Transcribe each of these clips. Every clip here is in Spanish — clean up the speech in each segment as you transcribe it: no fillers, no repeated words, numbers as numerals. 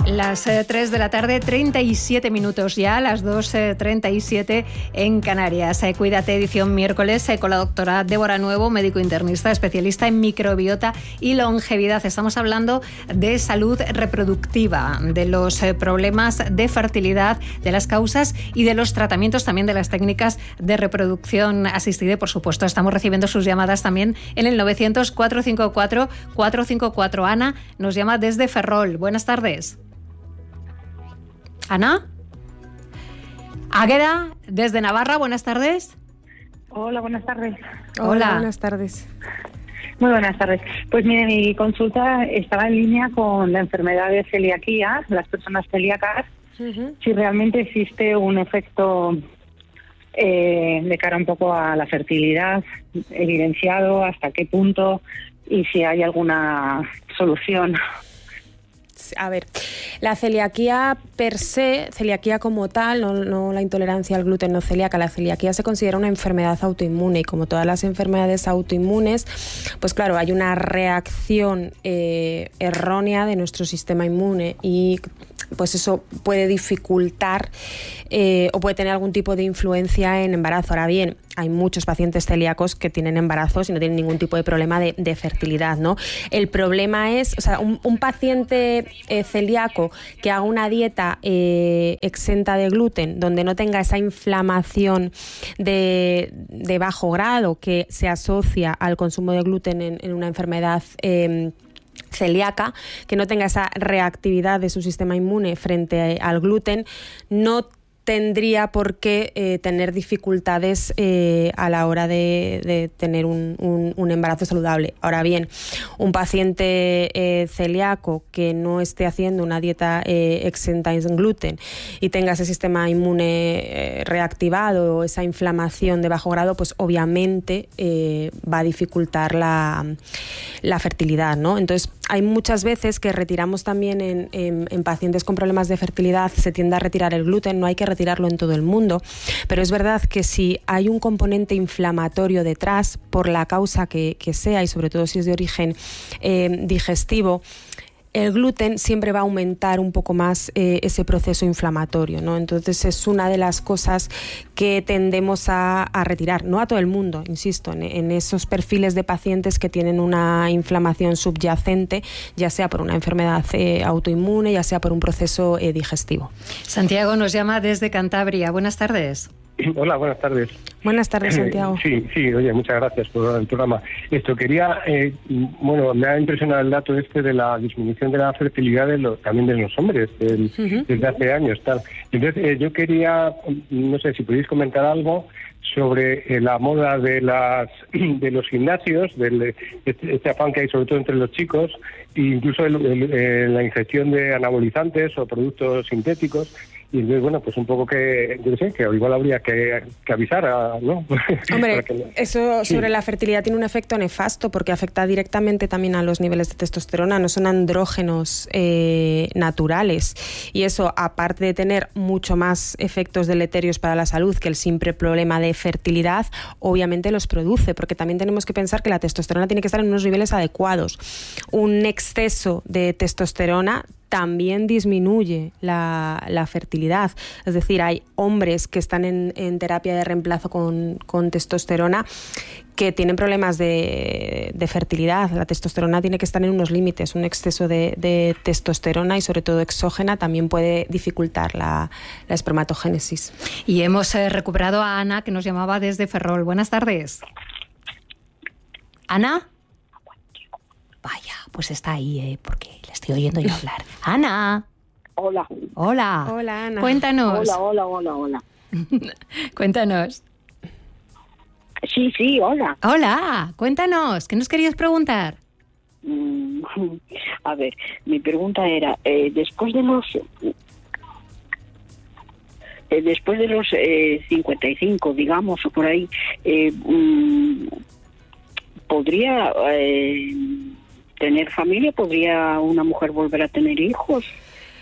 Las 3 de la tarde, 37 minutos ya, las 2:37 en Canarias. Cuídate, edición miércoles, con la doctora Débora Nuevo, médico internista, especialista en microbiota y longevidad. Estamos hablando de salud reproductiva, de los problemas de fertilidad, de las causas y de los tratamientos, también de las técnicas de reproducción asistida. Y, por supuesto, estamos recibiendo sus llamadas también en el 900-454-454. Ana nos llama desde Ferrol. Buenas tardes. Ana. Águeda, desde Navarra, buenas tardes. Hola, buenas tardes. Hola, buenas tardes. Muy buenas tardes. Pues mire, mi consulta estaba en línea con la enfermedad de celiaquía, las personas celíacas, si realmente existe un efecto de cara un poco a la fertilidad evidenciado, hasta qué punto y si hay alguna solución. A ver, la celiaquía per se, celiaquía como tal, no la intolerancia al gluten no celíaca, la celiaquía se considera una enfermedad autoinmune y como todas las enfermedades autoinmunes, pues claro, hay una reacción errónea de nuestro sistema inmune y pues eso puede dificultar o puede tener algún tipo de influencia en embarazo. Ahora bien, hay muchos pacientes celíacos que tienen embarazos y no tienen ningún tipo de problema de fertilidad, ¿no? El problema es, o sea, un paciente celíaco que haga una dieta exenta de gluten, donde no tenga esa inflamación de bajo grado que se asocia al consumo de gluten en una enfermedad celíaca, que no tenga esa reactividad de su sistema inmune frente al gluten, no tendría por qué tener dificultades a la hora de tener un embarazo saludable. Ahora bien, un paciente celíaco que no esté haciendo una dieta exenta en gluten y tenga ese sistema inmune reactivado o esa inflamación de bajo grado, pues obviamente va a dificultar la fertilidad, ¿no? Entonces, hay muchas veces que retiramos también en pacientes con problemas de fertilidad, se tiende a retirar el gluten, no hay que retirarlo en todo el mundo, pero es verdad que si hay un componente inflamatorio detrás, por la causa que sea, y sobre todo si es de origen digestivo, el gluten siempre va a aumentar un poco más ese proceso inflamatorio, ¿no? Entonces es una de las cosas que tendemos a retirar, no a todo el mundo, insisto, en esos perfiles de pacientes que tienen una inflamación subyacente, ya sea por una enfermedad autoinmune, ya sea por un proceso digestivo. Santiago nos llama desde Cantabria. Buenas tardes. Hola, buenas tardes. Buenas tardes, Santiago. Sí, oye, muchas gracias por el programa. Quería, me ha impresionado el dato de la disminución de la fertilidad también de los hombres desde hace años, tal. Entonces, yo quería, no sé si podéis comentar algo sobre la moda de los gimnasios, este afán que hay sobre todo entre los chicos, e incluso la ingestión de anabolizantes o productos sintéticos. Y entonces, bueno, pues un poco que, yo sé, que igual habría que avisar, ¿no? Hombre, eso sobre la fertilidad tiene un efecto nefasto porque afecta directamente también a los niveles de testosterona, no son andrógenos naturales. Y eso, aparte de tener mucho más efectos deleterios para la salud que el simple problema de fertilidad, obviamente los produce, porque también tenemos que pensar que la testosterona tiene que estar en unos niveles adecuados. Un exceso de testosterona también disminuye la fertilidad. Es decir, hay hombres que están en terapia de reemplazo con testosterona que tienen problemas de fertilidad. La testosterona tiene que estar en unos límites. Un exceso de testosterona y sobre todo exógena también puede dificultar la espermatogénesis. Y hemos recuperado a Ana, que nos llamaba desde Ferrol. Buenas tardes. ¿Ana? Vaya, pues está ahí, porque la estoy oyendo yo hablar. Ana. Hola. Hola. Hola, Ana. Cuéntanos. Hola. Cuéntanos. Sí, hola. Hola, cuéntanos. ¿Qué nos querías preguntar? A ver, mi pregunta era, después de los 55, digamos, o por ahí, ¿podría tener familia? ¿Podría una mujer volver a tener hijos?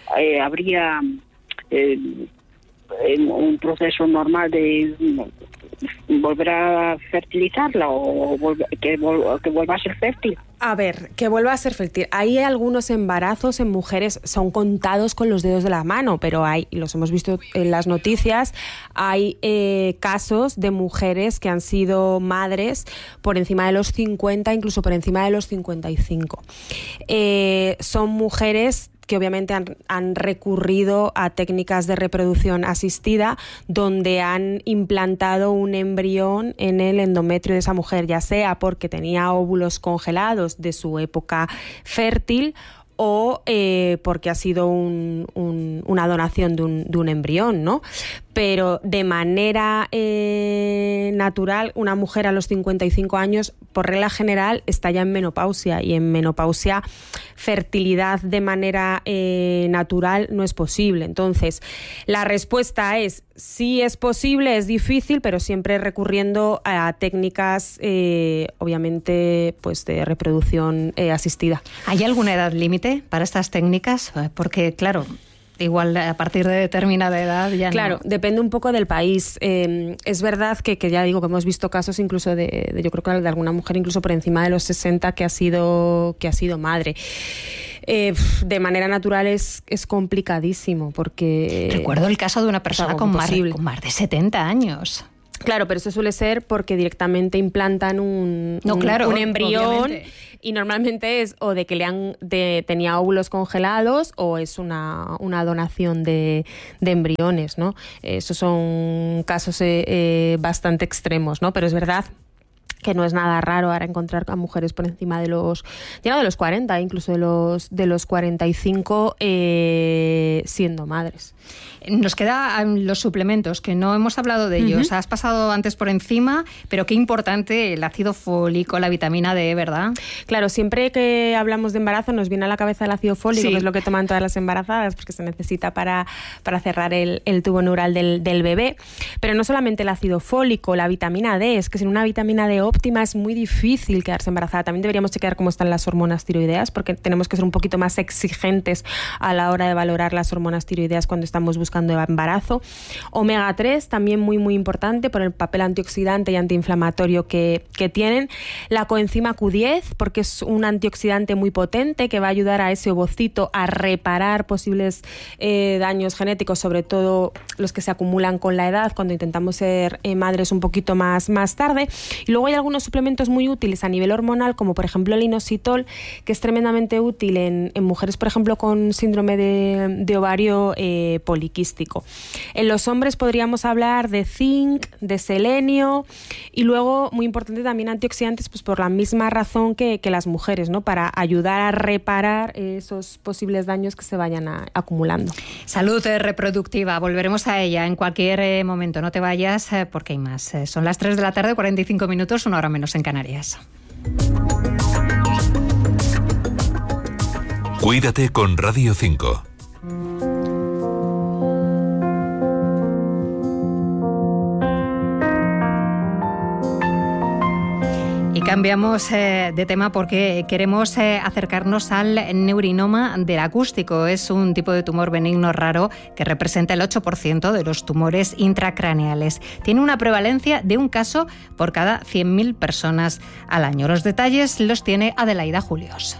¿Habría un proceso normal de volver a fertilizarla o que vuelva a ser fértil. A ver, que vuelva a ser fértil. Hay algunos embarazos en mujeres, son contados con los dedos de la mano, pero hay, y los hemos visto en las noticias, hay casos de mujeres que han sido madres por encima de los 50, incluso por encima de los 55. Son mujeres que obviamente han recurrido a técnicas de reproducción asistida donde han implantado un embrión en el endometrio de esa mujer, ya sea porque tenía óvulos congelados de su época fértil o porque ha sido una donación de un embrión, ¿no? Pero de manera natural, una mujer a los 55 años, por regla general, está ya en menopausia, y en menopausia fertilidad de manera natural no es posible. Entonces, la respuesta es sí es posible, es difícil, pero siempre recurriendo a técnicas, obviamente, pues de reproducción asistida. ¿Hay alguna edad límite para estas técnicas? Porque, claro, igual a partir de determinada edad ya no. Claro, depende un poco del país. Es verdad que ya digo que hemos visto casos incluso de yo creo que de alguna mujer incluso por encima de los 60 que ha sido madre. De manera natural es complicadísimo porque... Recuerdo el caso de una persona con más de 70 años. Claro, pero eso suele ser porque directamente implantan un embrión, obviamente. Y normalmente es o de que tenía óvulos congelados o es una donación de embriones, ¿no? Esos son casos bastante extremos, ¿no? Pero es verdad que no es nada raro ahora encontrar a mujeres por encima de los 40, incluso de los 45 siendo madres. Nos quedan los suplementos, que no hemos hablado de ellos. Uh-huh. Has pasado antes por encima, pero qué importante el ácido fólico, la vitamina D, ¿verdad? Claro, siempre que hablamos de embarazo nos viene a la cabeza el ácido fólico, que es lo que toman todas las embarazadas, porque se necesita para cerrar el tubo neural del bebé. Pero no solamente el ácido fólico, la vitamina D, es que sin una vitamina D óptima es muy difícil quedarse embarazada. También deberíamos chequear cómo están las hormonas tiroideas, porque tenemos que ser un poquito más exigentes a la hora de valorar las hormonas tiroideas cuando estamos buscando embarazo. Omega 3, también muy muy importante por el papel antioxidante y antiinflamatorio que tienen. La coenzima Q10, porque es un antioxidante muy potente que va a ayudar a ese ovocito a reparar posibles daños genéticos, sobre todo los que se acumulan con la edad cuando intentamos ser madres un poquito más tarde. Y luego hay algunos suplementos muy útiles a nivel hormonal, como por ejemplo el inositol, que es tremendamente útil en mujeres, por ejemplo, con síndrome de ovario poliquístico. En los hombres podríamos hablar de zinc, de selenio y luego, muy importante también, antioxidantes, pues por la misma razón que las mujeres, ¿no? Para ayudar a reparar esos posibles daños que se vayan acumulando. Salud reproductiva, volveremos a ella en cualquier momento. No te vayas porque hay más. Son las 3 de la tarde, 45 minutos, 1 hora menos en Canarias. Cuídate con Radio 5. Cambiamos de tema porque queremos acercarnos al neurinoma del acústico. Es un tipo de tumor benigno raro que representa el 8% de los tumores intracraneales. Tiene una prevalencia de un caso por cada 100.000 personas al año. Los detalles los tiene Adelaida Julios.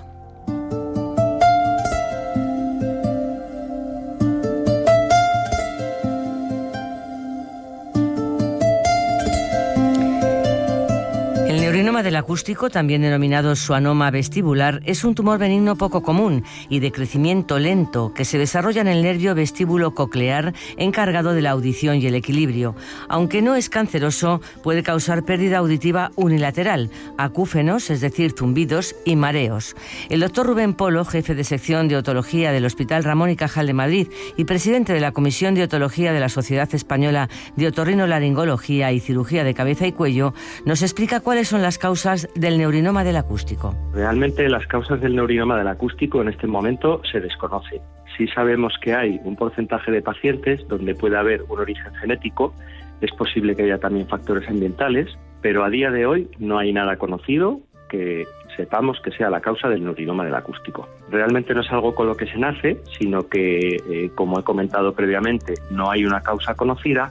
El neurinoma del acústico, también denominado schwannoma vestibular, es un tumor benigno poco común y de crecimiento lento que se desarrolla en el nervio vestíbulo coclear encargado de la audición y el equilibrio. Aunque no es canceroso, puede causar pérdida auditiva unilateral, acúfenos, es decir, zumbidos y mareos. El doctor Rubén Polo, jefe de sección de otología del Hospital Ramón y Cajal de Madrid y presidente de la Comisión de Otología de la Sociedad Española de Otorrinolaringología y Cirugía de Cabeza y Cuello, nos explica cuáles son las causas del neurinoma del acústico. Realmente las causas del neurinoma del acústico en este momento se desconocen. Sí sabemos que hay un porcentaje de pacientes donde puede haber un origen genético, es posible que haya también factores ambientales, pero a día de hoy no hay nada conocido que sepamos que sea la causa del neurinoma del acústico. Realmente no es algo con lo que se nace, sino que, como he comentado previamente, no hay una causa conocida,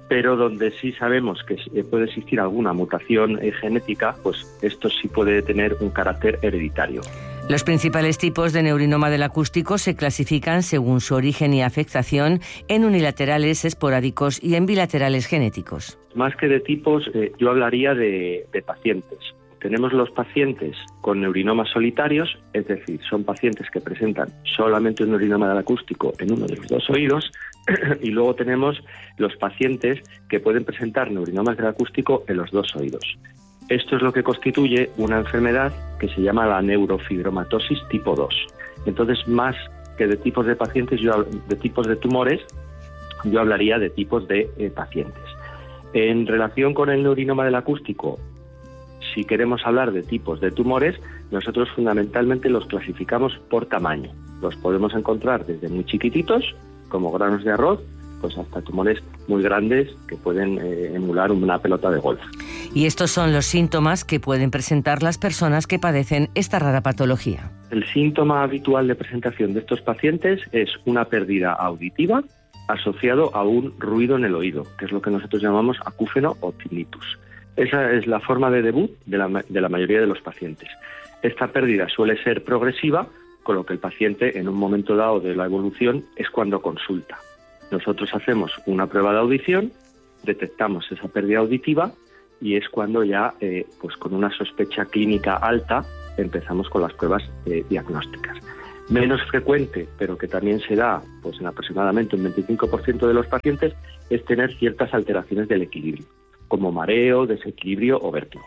pero donde sí sabemos que puede existir alguna mutación genética, pues esto sí puede tener un carácter hereditario. Los principales tipos de neurinoma del acústico se clasifican según su origen y afectación en unilaterales, esporádicos y en bilaterales genéticos. Más que de tipos, yo hablaría de pacientes. Tenemos los pacientes con neurinomas solitarios, es decir, son pacientes que presentan solamente un neurinoma del acústico en uno de los dos oídos, y luego tenemos los pacientes que pueden presentar neurinomas del acústico en los dos oídos. Esto es lo que constituye una enfermedad que se llama la neurofibromatosis tipo 2. Entonces, más que de tipos de pacientes, de tipos de tumores, yo hablaría de tipos de pacientes. En relación con el neurinoma del acústico, si queremos hablar de tipos de tumores, nosotros fundamentalmente los clasificamos por tamaño. Los podemos encontrar desde muy chiquititos, como granos de arroz, pues hasta tumores muy grandes que pueden emular una pelota de golf. Y estos son los síntomas que pueden presentar las personas que padecen esta rara patología. El síntoma habitual de presentación de estos pacientes es una pérdida auditiva asociado a un ruido en el oído, que es lo que nosotros llamamos acúfeno o tinnitus. Esa es la forma de debut de la mayoría de los pacientes. Esta pérdida suele ser progresiva, con lo que el paciente en un momento dado de la evolución es cuando consulta. Nosotros hacemos una prueba de audición, detectamos esa pérdida auditiva y es cuando ya, pues con una sospecha clínica alta, empezamos con las pruebas diagnósticas. Menos frecuente, pero que también se da pues en aproximadamente un 25% de los pacientes, es tener ciertas alteraciones del equilibrio, como mareo, desequilibrio o vértigo.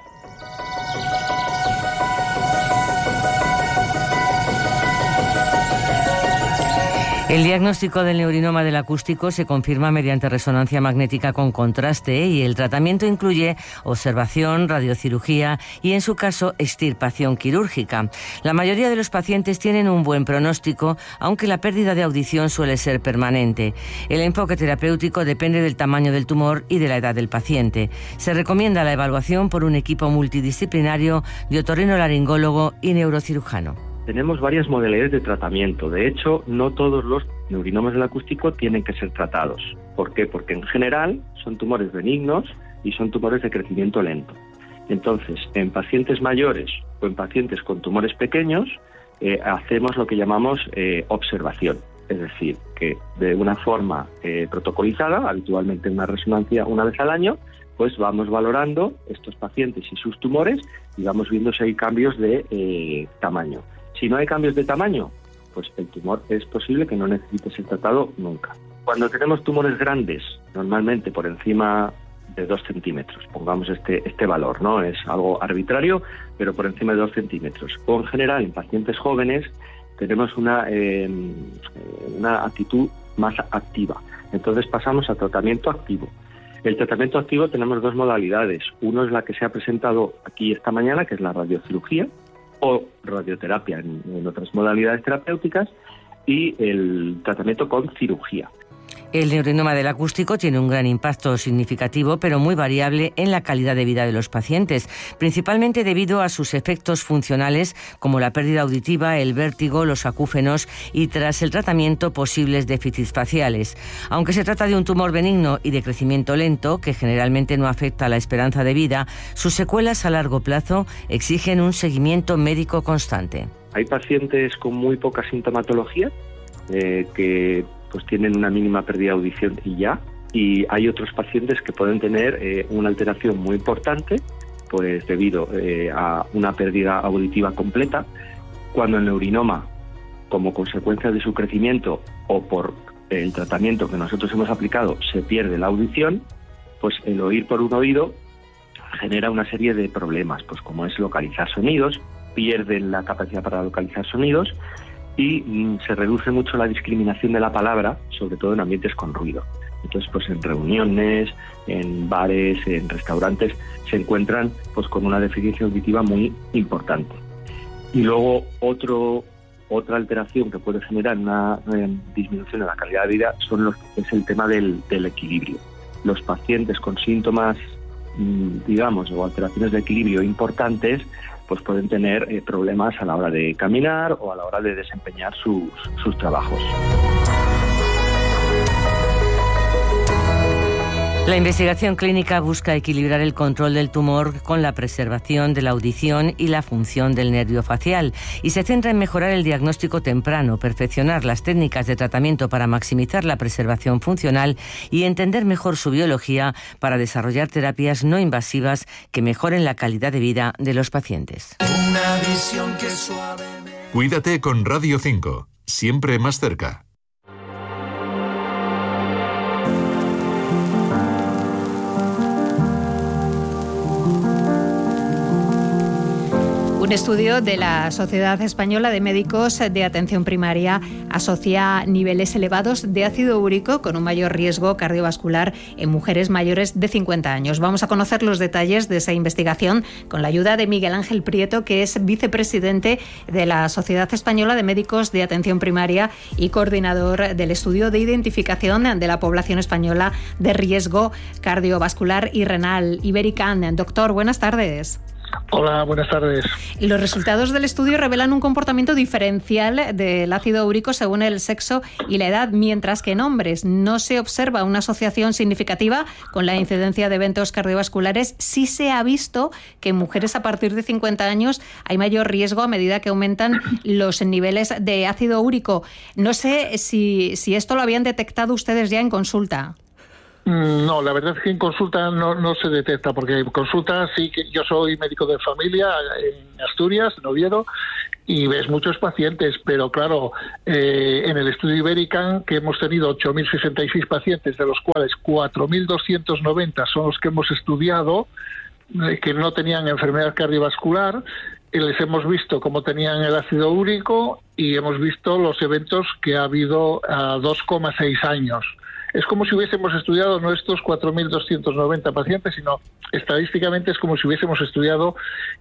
El diagnóstico del neurinoma del acústico se confirma mediante resonancia magnética con contraste y el tratamiento incluye observación, radiocirugía y, en su caso, extirpación quirúrgica. La mayoría de los pacientes tienen un buen pronóstico, aunque la pérdida de audición suele ser permanente. El enfoque terapéutico depende del tamaño del tumor y de la edad del paciente. Se recomienda la evaluación por un equipo multidisciplinario de otorrinolaringólogo y neurocirujano. Tenemos varias modalidades de tratamiento. De hecho, no todos los neurinomas del acústico tienen que ser tratados. ¿Por qué? Porque en general son tumores benignos y son tumores de crecimiento lento. Entonces, en pacientes mayores o en pacientes con tumores pequeños, hacemos lo que llamamos observación. Es decir, que de una forma protocolizada, habitualmente una resonancia una vez al año, pues vamos valorando estos pacientes y sus tumores y vamos viendo si hay cambios de tamaño. Si no hay cambios de tamaño, pues el tumor es posible que no necesite ser tratado nunca. Cuando tenemos tumores grandes, normalmente por encima de 2 centímetros, pongamos este valor, ¿no? Es algo arbitrario, pero por encima de 2 centímetros. O en general, en pacientes jóvenes, tenemos una actitud más activa. Entonces pasamos a tratamiento activo. El tratamiento activo tenemos dos modalidades. Uno es la que se ha presentado aquí esta mañana, que es la radiocirugía, o radioterapia en otras modalidades terapéuticas, y el tratamiento con cirugía. El neurinoma del acústico tiene un gran impacto significativo, pero muy variable en la calidad de vida de los pacientes, principalmente debido a sus efectos funcionales como la pérdida auditiva, el vértigo, los acúfenos y, tras el tratamiento, posibles déficits faciales. Aunque se trata de un tumor benigno y de crecimiento lento, que generalmente no afecta a la esperanza de vida, sus secuelas a largo plazo exigen un seguimiento médico constante. Hay pacientes con muy poca sintomatología que pues tienen una mínima pérdida de audición y hay otros pacientes que pueden tener una alteración muy importante pues debido a una pérdida auditiva completa, cuando el neurinoma, como consecuencia de su crecimiento o por el tratamiento que nosotros hemos aplicado, se pierde la audición, pues el oír por un oído genera una serie de problemas, pues como es localizar sonidos, pierden la capacidad para localizar sonidos y se reduce mucho la discriminación de la palabra, sobre todo en ambientes con ruido. Entonces, pues en reuniones, en bares, en restaurantes, se encuentran pues con una deficiencia auditiva muy importante. Y luego otra alteración que puede generar una disminución de la calidad de vida es el tema del equilibrio. Los pacientes con síntomas, digamos, o alteraciones de equilibrio importantes, pues pueden tener problemas a la hora de caminar o a la hora de desempeñar sus trabajos. La investigación clínica busca equilibrar el control del tumor con la preservación de la audición y la función del nervio facial y se centra en mejorar el diagnóstico temprano, perfeccionar las técnicas de tratamiento para maximizar la preservación funcional y entender mejor su biología para desarrollar terapias no invasivas que mejoren la calidad de vida de los pacientes. Una visión que suavemente... Cuídate con Radio 5, siempre más cerca. Un estudio de la Sociedad Española de Médicos de Atención Primaria asocia niveles elevados de ácido úrico con un mayor riesgo cardiovascular en mujeres mayores de 50 años. Vamos a conocer los detalles de esa investigación con la ayuda de Miguel Ángel Prieto, que es vicepresidente de la Sociedad Española de Médicos de Atención Primaria y coordinador del estudio de identificación de la población española de riesgo cardiovascular y renal, Iberican. Doctor, buenas tardes. Hola, buenas tardes. Los resultados del estudio revelan un comportamiento diferencial del ácido úrico según el sexo y la edad, mientras que en hombres no se observa una asociación significativa con la incidencia de eventos cardiovasculares. Sí se ha visto que en mujeres a partir de 50 años hay mayor riesgo a medida que aumentan los niveles de ácido úrico. No sé si esto lo habían detectado ustedes ya en consulta. No, la verdad es que en consulta no se detecta, porque en consulta sí que yo soy médico de familia en Asturias, en Oviedo, y ves muchos pacientes, pero claro, en el estudio Iberican, que hemos tenido 8.066 pacientes, de los cuales 4.290 son los que hemos estudiado, que no tenían enfermedad cardiovascular, les hemos visto cómo tenían el ácido úrico y hemos visto los eventos que ha habido a 2,6 años. Es como si hubiésemos estudiado no estos 4.290 pacientes, sino estadísticamente es como si hubiésemos estudiado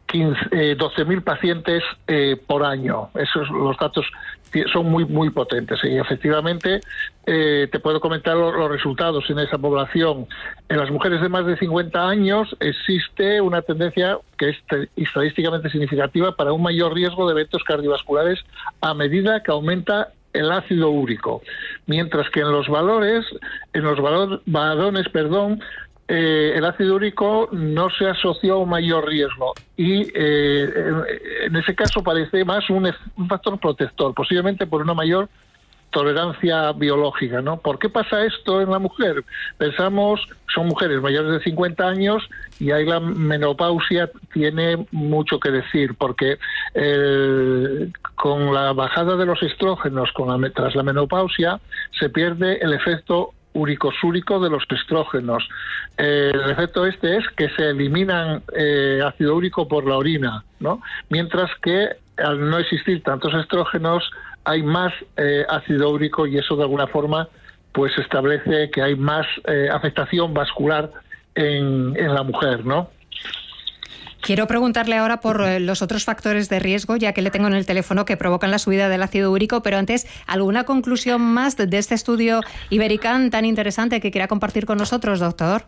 12.000 pacientes por año. Los datos son muy potentes y efectivamente te puedo comentar los resultados en esa población. En las mujeres de más de 50 años existe una tendencia que es estadísticamente significativa para un mayor riesgo de eventos cardiovasculares a medida que aumenta el ácido úrico, mientras que en los varones, el ácido úrico no se asoció a un mayor riesgo y en ese caso parece más un factor protector, posiblemente por una mayor tolerancia biológica, ¿no? ¿Por qué pasa esto en la mujer? Pensamos, son mujeres mayores de 50 años y ahí la menopausia tiene mucho que decir, porque con la bajada de los estrógenos tras la menopausia se pierde el efecto uricosúrico de los estrógenos. El efecto es que se eliminan ácido úrico por la orina, ¿no? Mientras que al no existir tantos estrógenos hay más ácido úrico y eso de alguna forma pues establece que hay más afectación vascular en la mujer, ¿no? Quiero preguntarle ahora por los otros factores de riesgo, ya que le tengo en el teléfono, que provocan la subida del ácido úrico, pero antes, ¿alguna conclusión más de este estudio Iberican tan interesante que quiera compartir con nosotros, doctor?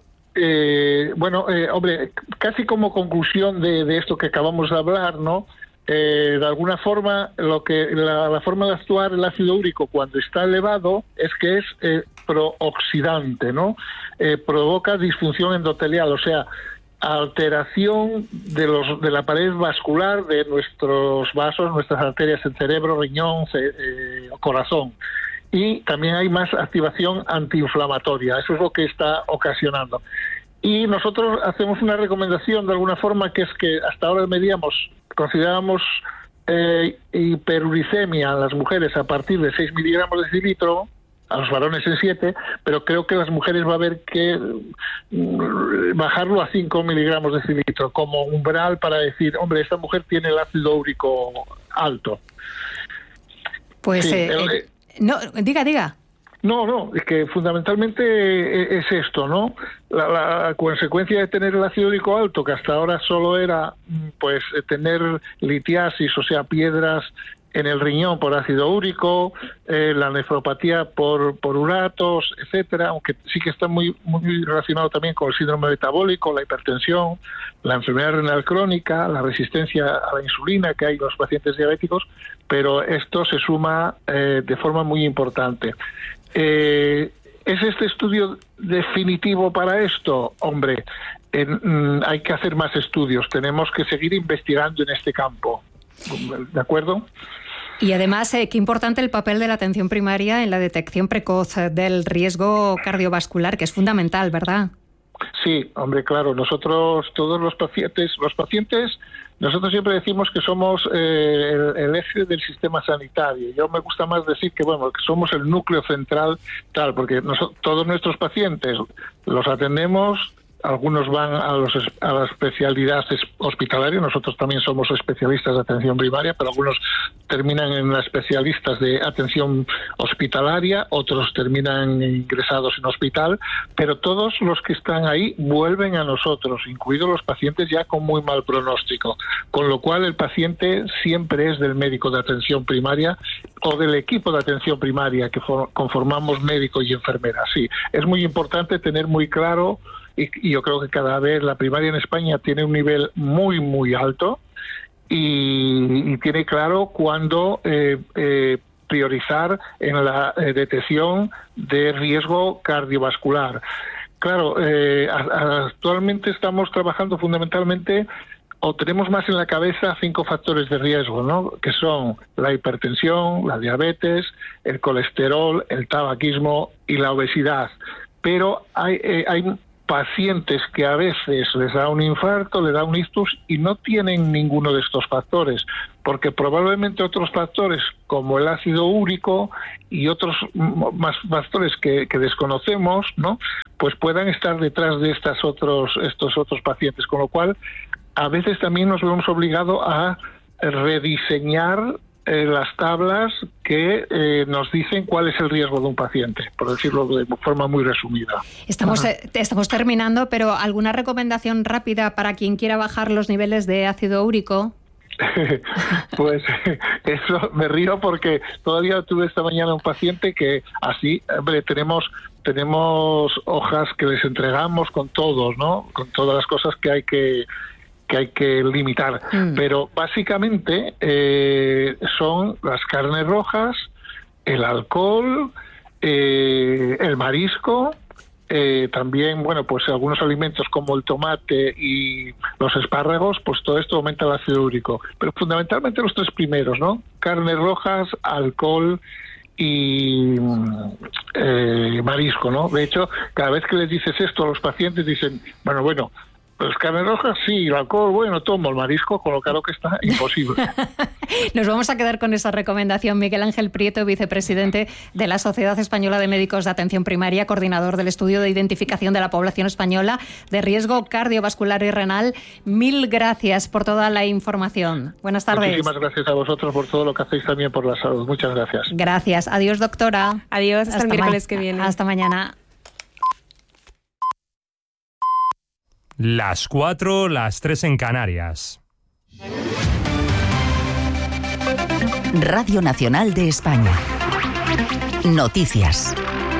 Hombre, casi como conclusión de esto que acabamos de hablar, ¿no? De alguna forma, la forma de actuar el ácido úrico cuando está elevado es que es prooxidante, ¿no? Provoca disfunción endotelial, o sea, alteración de la pared vascular de nuestros vasos, nuestras arterias en cerebro, riñón, corazón. Y también hay más activación antiinflamatoria, eso es lo que está ocasionando. Y nosotros hacemos una recomendación de alguna forma, que es que hasta ahora considerábamos hiperuricemia en las mujeres a partir de 6 miligramos de decilitro, a los varones en 7, pero creo que las mujeres va a haber que bajarlo a 5 miligramos de decilitro como umbral para decir, hombre, esta mujer tiene el ácido úrico alto. Pues sí, no, diga. No, es que fundamentalmente es esto, ¿no? La consecuencia de tener el ácido úrico alto, que hasta ahora solo era pues tener litiasis, o sea, piedras en el riñón por ácido úrico, la nefropatía por uratos, etcétera, aunque sí que está muy relacionado también con el síndrome metabólico, la hipertensión, la enfermedad renal crónica, la resistencia a la insulina que hay en los pacientes diabéticos, pero esto se suma de forma muy importante. ¿Es este estudio definitivo para esto? Hombre, hay que hacer más estudios, tenemos que seguir investigando en este campo. ¿De acuerdo? Y además, qué importante el papel de la atención primaria en la detección precoz del riesgo cardiovascular, que es fundamental, ¿verdad? Sí, hombre, claro, nosotros, todos los pacientes, nosotros siempre decimos que somos el eje del sistema sanitario. Yo me gusta más decir que, bueno, que somos el núcleo central, tal, porque todos nuestros pacientes los atendemos. Algunos van a la especialidad hospitalaria, nosotros también somos especialistas de atención primaria, pero algunos terminan en las especialistas de atención hospitalaria, otros terminan ingresados en hospital, pero todos los que están ahí vuelven a nosotros, incluidos los pacientes ya con muy mal pronóstico, con lo cual el paciente siempre es del médico de atención primaria o del equipo de atención primaria que conformamos médico y enfermera. Sí, es muy importante tener muy claro. Y yo creo que cada vez la primaria en España tiene un nivel muy, muy alto y tiene claro cuándo priorizar en la detección de riesgo cardiovascular. Claro, actualmente estamos trabajando fundamentalmente o tenemos más en la cabeza 5 factores de riesgo, ¿no? Que son la hipertensión, la diabetes, el colesterol, el tabaquismo y la obesidad. Pero hay pacientes que a veces les da un infarto, les da un ictus y no tienen ninguno de estos factores, porque probablemente otros factores como el ácido úrico y otros más factores que desconocemos, ¿no? Pues puedan estar detrás de estos otros pacientes, con lo cual a veces también nos vemos obligados a rediseñar las tablas que nos dicen cuál es el riesgo de un paciente, por decirlo de forma muy resumida. Estamos terminando, pero ¿alguna recomendación rápida para quien quiera bajar los niveles de ácido úrico? Pues eso, me río porque todavía tuve esta mañana un paciente que así, hombre, tenemos hojas que les entregamos con todos, ¿no? Con todas las cosas que hay que limitar, pero básicamente son las carnes rojas, el alcohol, el marisco, también, bueno, pues algunos alimentos como el tomate y los espárragos, pues todo esto aumenta el ácido úrico, pero fundamentalmente los 3 primeros, ¿no? Carnes rojas, alcohol y marisco, ¿no? De hecho, cada vez que les dices esto a los pacientes dicen, bueno, las carnes rojas sí, el alcohol, bueno, tomo el marisco, con lo caro que está, imposible. Nos vamos a quedar con esa recomendación. Miguel Ángel Prieto, vicepresidente de la Sociedad Española de Médicos de Atención Primaria, coordinador del estudio de identificación de la población española de riesgo cardiovascular y renal. 1000 gracias por toda la información. Buenas tardes. Muchísimas gracias a vosotros por todo lo que hacéis también por la salud. Muchas gracias. Gracias. Adiós, doctora. Adiós, hasta el miércoles que viene. Hasta mañana. Las 4, las 3 en Canarias. Radio Nacional de España. Noticias.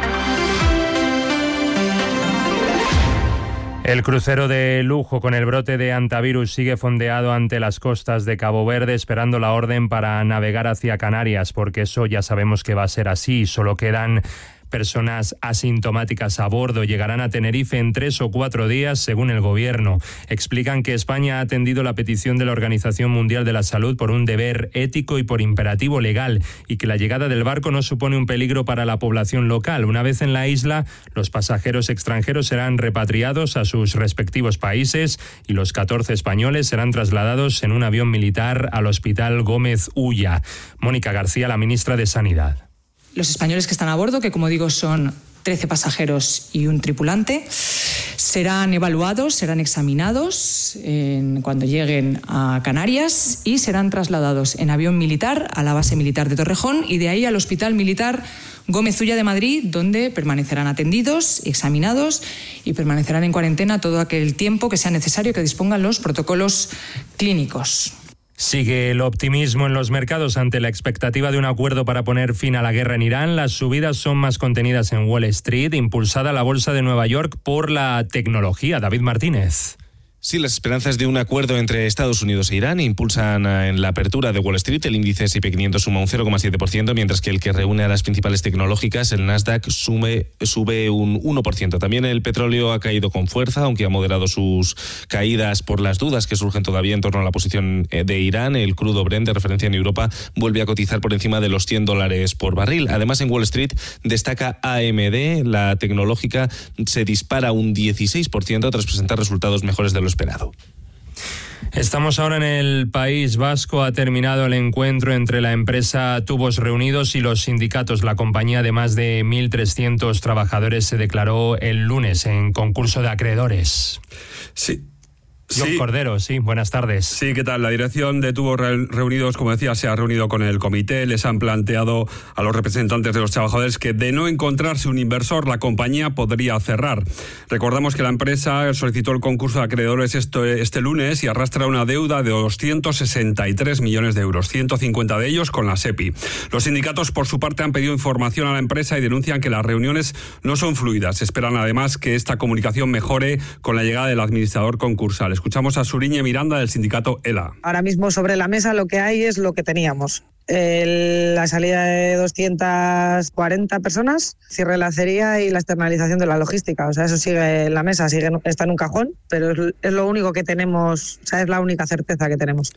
El crucero de lujo con el brote de hantavirus sigue fondeado ante las costas de Cabo Verde esperando la orden para navegar hacia Canarias, porque eso ya sabemos que va a ser así. Solo quedan personas asintomáticas a bordo. Llegarán a Tenerife en 3 o 4 días, según el gobierno. Explican que España ha atendido la petición de la Organización Mundial de la Salud por un deber ético y por imperativo legal, y que la llegada del barco no supone un peligro para la población local. Una vez en la isla, los pasajeros extranjeros serán repatriados a sus respectivos países y los 14 españoles serán trasladados en un avión militar al Hospital Gómez Ulla. Mónica García, la ministra de Sanidad. Los españoles que están a bordo, que como digo son 13 pasajeros y un tripulante, serán evaluados, serán examinados cuando lleguen a Canarias y serán trasladados en avión militar a la base militar de Torrejón y de ahí al Hospital Militar Gómez Ulla de Madrid, donde permanecerán atendidos, examinados y permanecerán en cuarentena todo aquel tiempo que sea necesario que dispongan los protocolos clínicos. Sigue el optimismo en los mercados ante la expectativa de un acuerdo para poner fin a la guerra en Irán. Las subidas son más contenidas en Wall Street, impulsada la bolsa de Nueva York por la tecnología. David Martínez. Sí, las esperanzas de un acuerdo entre Estados Unidos e Irán impulsan en la apertura de Wall Street. El índice S&P 500 suma un 0,7%, mientras que el que reúne a las principales tecnológicas, el Nasdaq, sube un 1%. También el petróleo ha caído con fuerza, aunque ha moderado sus caídas por las dudas que surgen todavía en torno a la posición de Irán. El crudo Brent, de referencia en Europa, vuelve a cotizar por encima de los $100 por barril. Además, en Wall Street destaca AMD. La tecnológica se dispara un 16% tras presentar resultados mejores de lo esperado. Estamos ahora en el País Vasco. Ha terminado el encuentro entre la empresa Tubos Reunidos y los sindicatos. La compañía de más de 1.300 trabajadores se declaró el lunes en concurso de acreedores. Sí. John Cordero, sí, buenas tardes. Sí, ¿qué tal? La dirección de Tubos Reunidos, como decía, se ha reunido con el comité. Les han planteado a los representantes de los trabajadores que, de no encontrarse un inversor, la compañía podría cerrar. Recordamos que la empresa solicitó el concurso de acreedores este lunes y arrastra una deuda de 263 millones de euros, 150 de ellos con la SEPI. Los sindicatos, por su parte, han pedido información a la empresa y denuncian que las reuniones no son fluidas. Esperan, además, que esta comunicación mejore con la llegada del administrador concursal. Escuchamos a Suriñe Miranda del sindicato ELA. Ahora mismo sobre la mesa lo que hay es lo que teníamos. La salida de 240 personas, cierre de la acería y la externalización de la logística. O sea, eso sigue en la mesa, está en un cajón, pero es lo único que tenemos, o sea, es la única certeza que tenemos.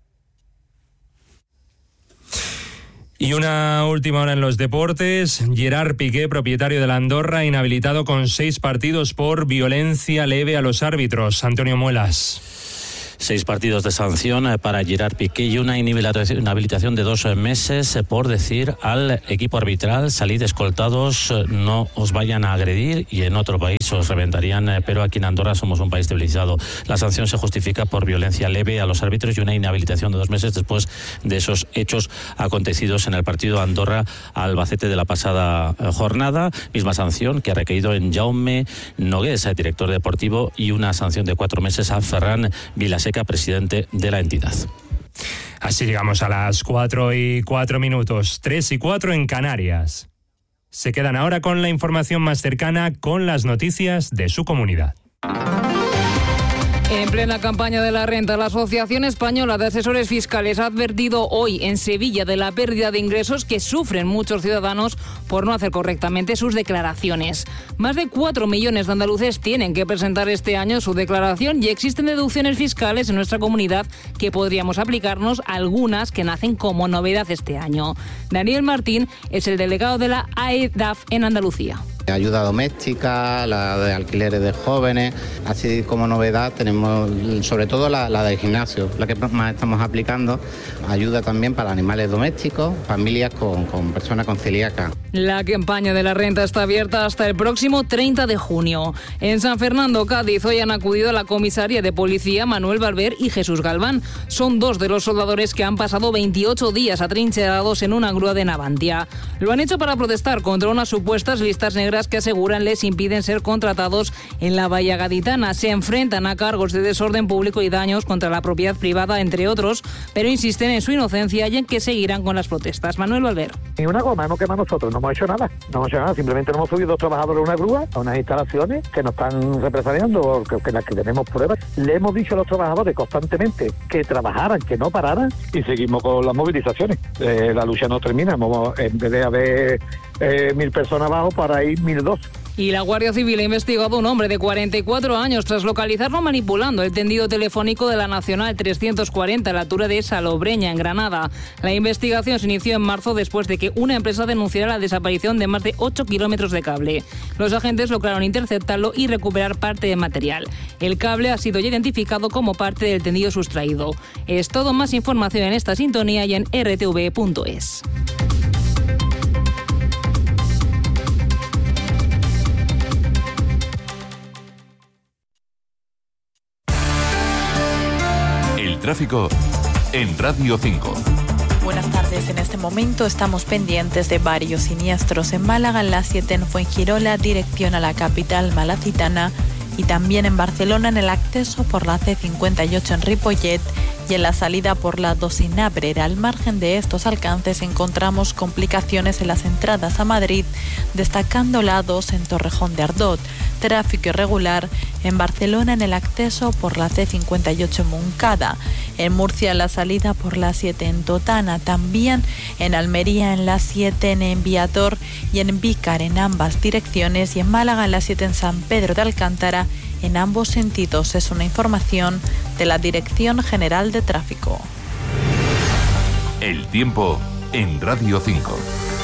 Y una última hora en los deportes. Gerard Piqué, propietario de la Andorra, inhabilitado con 6 partidos por violencia leve a los árbitros. Antonio Muelas. 6 partidos de sanción para Gerard Piqué y una inhabilitación de 2 meses por decir al equipo arbitral: salid escoltados, no os vayan a agredir, y en otro país os reventarían, pero aquí en Andorra somos un país civilizado. La sanción se justifica por violencia leve a los árbitros y una inhabilitación de 2 meses después de esos hechos acontecidos en el partido Andorra-Albacete de la pasada jornada. Misma sanción que ha recaído en Jaume Nogués, director deportivo, y una sanción de 4 meses a Ferran Vilaseca, presidente de la entidad. Así llegamos a las 4:04, 3:04 en Canarias. Se quedan ahora con la información más cercana, con las noticias de su comunidad. En plena campaña de la renta, la Asociación Española de Asesores Fiscales ha advertido hoy en Sevilla de la pérdida de ingresos que sufren muchos ciudadanos por no hacer correctamente sus declaraciones. Más de 4 millones de andaluces tienen que presentar este año su declaración y existen deducciones fiscales en nuestra comunidad que podríamos aplicarnos, algunas que nacen como novedad este año. Daniel Martín es el delegado de la AEDAF en Andalucía. Ayuda doméstica, la de alquileres de jóvenes, así como novedad tenemos sobre todo la del gimnasio, la que más estamos aplicando, ayuda también para animales domésticos, familias con personas con celíaca. La campaña de la renta está abierta hasta el próximo 30 de junio. En San Fernando, Cádiz, hoy han acudido a la comisaría de policía Manuel Barber y Jesús Galván. Son 2 de los soldadores que han pasado 28 días atrincherados en una grúa de Navantia. Lo han hecho para protestar contra unas supuestas listas negras que aseguran les impiden ser contratados en la Bahía Gaditana. Se enfrentan a cargos de desorden público y daños contra la propiedad privada, entre otros, pero insisten en su inocencia y en que seguirán con las protestas. Manuel Valver. Ni una goma hemos quemado nosotros, no hemos hecho nada, simplemente nos hemos subido 2 trabajadores a una grúa, a unas instalaciones que nos están represaliando, que las que tenemos pruebas. Le hemos dicho a los trabajadores constantemente que trabajaran, que no pararan, y seguimos con las movilizaciones. La lucha no termina, en vez de haber 1.000 personas abajo, para ir 1.002. Y la Guardia Civil ha investigado a un hombre de 44 años tras localizarlo manipulando el tendido telefónico de la Nacional 340 a la altura de Salobreña, en Granada. La investigación se inició en marzo después de que una empresa denunciara la desaparición de más de 8 kilómetros de cable. Los agentes lograron interceptarlo y recuperar parte del material. El cable ha sido ya identificado como parte del tendido sustraído. Es todo. Más información en esta sintonía y en rtv.es. Tráfico en Radio 5. Buenas tardes. En este momento estamos pendientes de varios siniestros en Málaga, en la 7 en Fuengirola, dirección a la capital malacitana, y también en Barcelona en el acceso por la C58 en Ripollet y en la salida por la 2 en Abrera. Al margen de estos alcances encontramos complicaciones en las entradas a Madrid, destacando la 2 en Torrejón de Ardot. Tráfico irregular En Barcelona, en el acceso por la C58 en Moncada. En Murcia, en la salida por la 7 en Totana. También en Almería, en la 7 en Enviator y en Vícar en ambas direcciones. Y en Málaga, en la 7 en San Pedro de Alcántara, en ambos sentidos. Es una información de la Dirección General de Tráfico. El tiempo en Radio 5.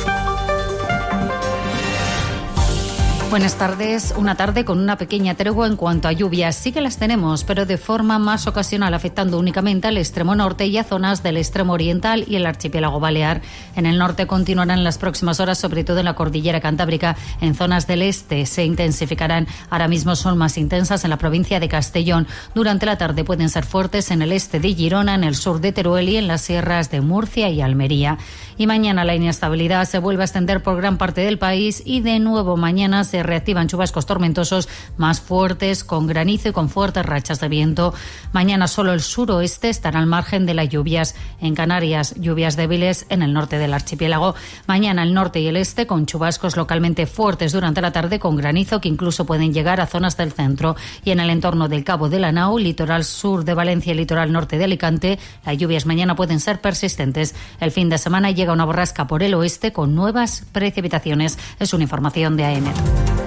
Buenas tardes. Una tarde con una pequeña tregua en cuanto a lluvias. Sí que las tenemos, pero de forma más ocasional, afectando únicamente al extremo norte y a zonas del extremo oriental y el archipiélago balear. En el norte continuarán en las próximas horas, sobre todo en la cordillera cantábrica. En zonas del este se intensificarán. Ahora mismo son más intensas en la provincia de Castellón. Durante la tarde pueden ser fuertes en el este de Girona, en el sur de Teruel y en las sierras de Murcia y Almería. Y mañana la inestabilidad se vuelve a extender por gran parte del país y de nuevo mañana se reactivan chubascos tormentosos más fuertes, con granizo y con fuertes rachas de viento. Mañana solo el suroeste estará al margen de las lluvias. En Canarias, lluvias débiles en el norte del archipiélago. Mañana el norte y el este con chubascos localmente fuertes durante la tarde, con granizo que incluso pueden llegar a zonas del centro. Y en el entorno del Cabo de la Nao, litoral sur de Valencia y litoral norte de Alicante, las lluvias mañana pueden ser persistentes. El fin de semana llega una borrasca por el oeste con nuevas precipitaciones. Es una información de AEMET.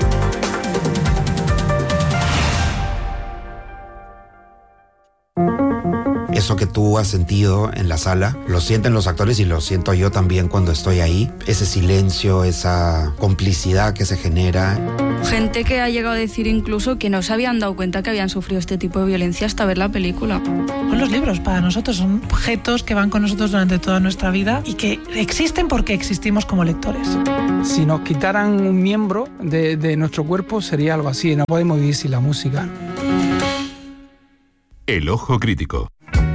Eso que tú has sentido en la sala, lo sienten los actores y lo siento yo también cuando estoy ahí. Ese silencio, esa complicidad que se genera. Gente que ha llegado a decir incluso que no se habían dado cuenta que habían sufrido este tipo de violencia hasta ver la película. Pues los libros para nosotros son objetos que van con nosotros durante toda nuestra vida y que existen porque existimos como lectores. Si nos quitaran un miembro de nuestro cuerpo sería algo así, no podemos vivir sin la música. El ojo crítico.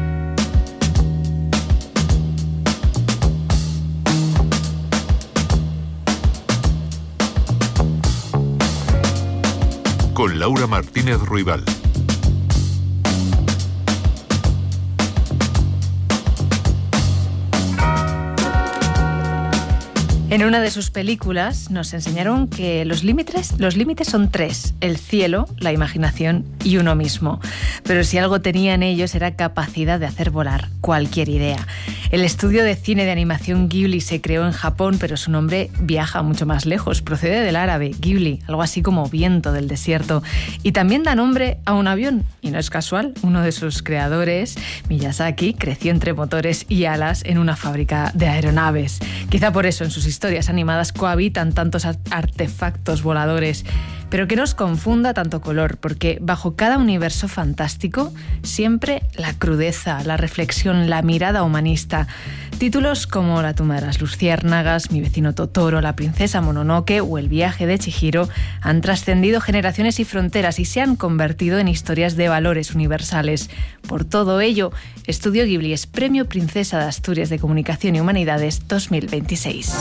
Con Laura Martínez Ruibal. En una de sus películas nos enseñaron que los límites son tres: el cielo, la imaginación y uno mismo. Pero si algo tenían ellos era capacidad de hacer volar cualquier idea. El estudio de cine de animación Ghibli se creó en Japón, pero su nombre viaja mucho más lejos. Procede del árabe Ghibli, algo así como viento del desierto. Y también da nombre a un avión. Y no es casual, uno de sus creadores, Miyazaki, creció entre motores y alas en una fábrica de aeronaves. Quizá por eso en sus historias animadas cohabitan tantos artefactos voladores. Pero que nos confunda tanto color, porque bajo cada universo fantástico siempre la crudeza, la reflexión, la mirada humanista. Títulos como La tumba de las luciérnagas, Mi vecino Totoro, La princesa Mononoke o El viaje de Chihiro han trascendido generaciones y fronteras y se han convertido en historias de valores universales. Por todo ello, Estudio Ghibli es Premio Princesa de Asturias de Comunicación y Humanidades 2026.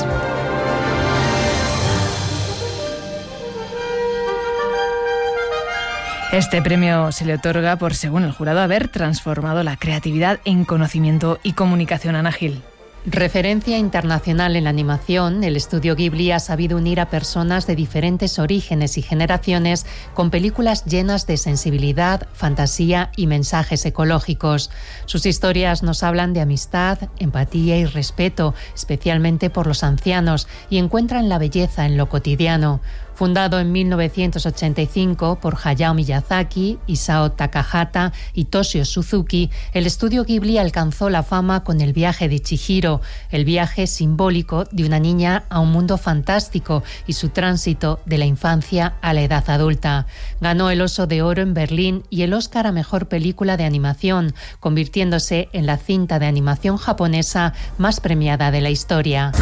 Este premio se le otorga por, según el jurado, haber transformado la creatividad en conocimiento y comunicación. Ana Gil. Referencia internacional en la animación, el estudio Ghibli ha sabido unir a personas de diferentes orígenes y generaciones con películas llenas de sensibilidad, fantasía y mensajes ecológicos. Sus historias nos hablan de amistad, empatía y respeto, especialmente por los ancianos, y encuentran la belleza en lo cotidiano. Fundado en 1985 por Hayao Miyazaki, Isao Takahata y Toshio Suzuki, el estudio Ghibli alcanzó la fama con El viaje de Chihiro, el viaje simbólico de una niña a un mundo fantástico y su tránsito de la infancia a la edad adulta. Ganó el Oso de Oro en Berlín y el Oscar a Mejor Película de Animación, convirtiéndose en la cinta de animación japonesa más premiada de la historia.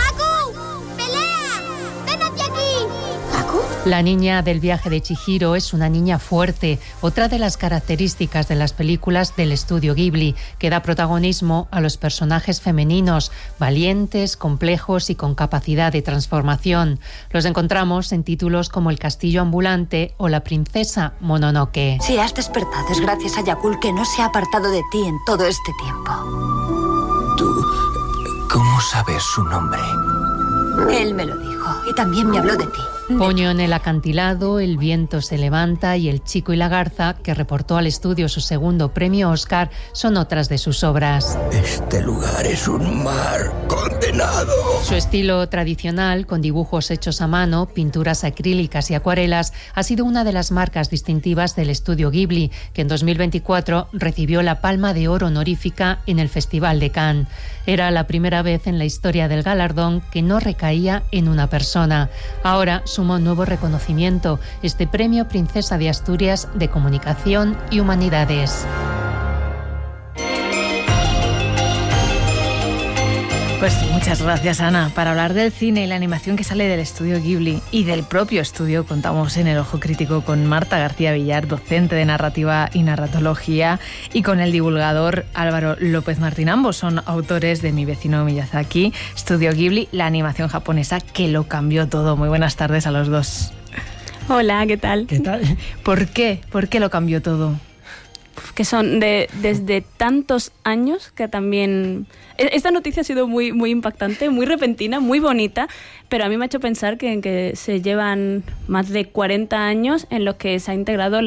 La niña del viaje de Chihiro es una niña fuerte, otra de las características de las películas del estudio Ghibli, que da protagonismo a los personajes femeninos, valientes, complejos y con capacidad de transformación. Los encontramos en títulos como El castillo ambulante o La princesa Mononoke. Si has despertado es gracias a Yakul, que no se ha apartado de ti en todo este tiempo. ¿Tú cómo sabes su nombre? Él me lo dijo. y también me habló de ti. Ponyo en el acantilado, El viento se levanta y El chico y la garza, que reportó al estudio su segundo premio Oscar, son otras de sus obras. Este lugar es un mar condenado. Su estilo tradicional, con dibujos hechos a mano, pinturas acrílicas y acuarelas, ha sido una de las marcas distintivas del estudio Ghibli, que en 2024 recibió la Palma de Oro honorífica en el Festival de Cannes. Era la primera vez en la historia del galardón que no recaía en una persona. Ahora suma un nuevo reconocimiento, este Premio Princesa de Asturias de Comunicación y Humanidades. Pues muchas gracias, Ana. Para hablar del cine y la animación que sale del estudio Ghibli y del propio estudio, contamos en El Ojo Crítico con Marta García Villar, docente de narrativa y narratología, y con el divulgador Álvaro López Martín. Ambos son autores de Mi vecino Miyazaki, Estudio Ghibli, la animación japonesa que lo cambió todo. Muy buenas tardes a los dos. Hola, ¿qué tal? ¿Qué tal? ¿Por qué? ¿Por qué lo cambió todo? Que son desde tantos años que también... Esta noticia ha sido muy, muy impactante, muy repentina, muy bonita, pero a mí me ha hecho pensar que se llevan más de 40 años en los que se ha integrado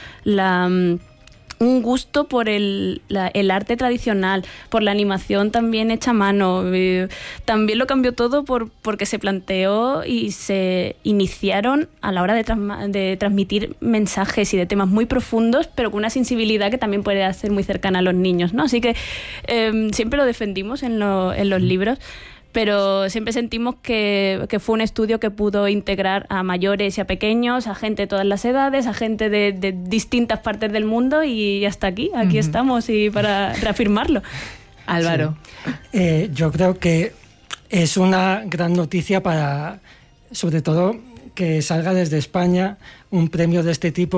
un gusto por el arte tradicional, por la animación también hecha a mano. También lo cambió todo porque se planteó y se iniciaron a la hora de transmitir mensajes y de temas muy profundos, pero con una sensibilidad que también puede ser muy cercana a los niños, ¿no? Así que siempre lo defendimos en los libros, pero siempre sentimos que fue un estudio que pudo integrar a mayores y a pequeños, a gente de todas las edades, a gente de distintas partes del mundo, y hasta aquí estamos, y para reafirmarlo. Álvaro. Sí. Yo creo que es una gran noticia sobre todo, que salga desde España un premio de este tipo,